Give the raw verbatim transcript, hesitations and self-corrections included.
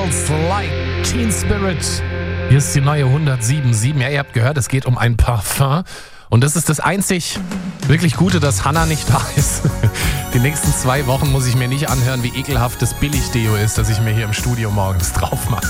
Smells Like Teen Spirit. Hier ist die neue hundertsieben Komma sieben. Ja, ihr habt gehört, es geht um ein Parfum. Und das ist das einzig wirklich Gute, dass Hannah nicht da ist. Die nächsten zwei Wochen muss ich mir nicht anhören, wie ekelhaft das Billig-Deo ist, das ich mir hier im Studio morgens drauf mache.